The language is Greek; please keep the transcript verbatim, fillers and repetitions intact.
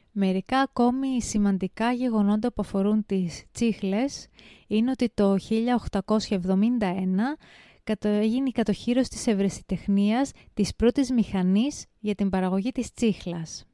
Μερικά ακόμη σημαντικά γεγονότα που αφορούν τις τσίχλες είναι ότι το χίλια οκτακόσια εβδομήντα ένα έγινε η κατοχύρωση της ευρεσιτεχνίας της πρώτης μηχανής για την παραγωγή της τσίχλας.